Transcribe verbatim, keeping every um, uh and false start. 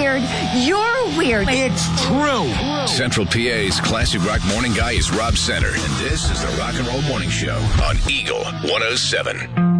weird. You're weird. It's true. Central P A's classic rock morning guy is Rob Center, and this is the Rock and Roll Morning Show on Eagle one oh seven.